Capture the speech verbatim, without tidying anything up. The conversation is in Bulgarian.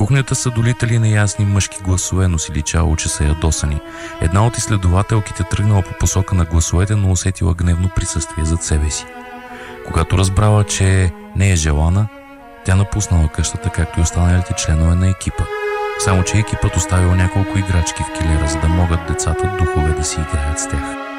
кухнята са долитали неясни мъжки гласове, но си личало, че са ядосани. Една от изследователките тръгнала по посока на гласовете, но усетила гневно присъствие зад себе си. Когато разбрала, че не е желана, тя напуснала къщата, както и останалите членове на екипа. Само че екипът оставил няколко играчки в килера, за да могат децата духове да си играят с тях.